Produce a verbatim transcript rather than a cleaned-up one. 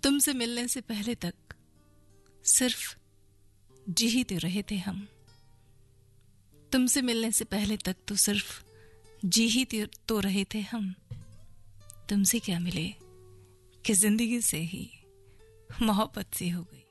तुमसे मिलने से पहले तक सिर्फ जी ही तो रहे थे हम। तुमसे मिलने से पहले तक तो सिर्फ जी ही तो रहे थे हम। तुमसे क्या मिले कि जिंदगी से ही मोहब्बत सी हो गई।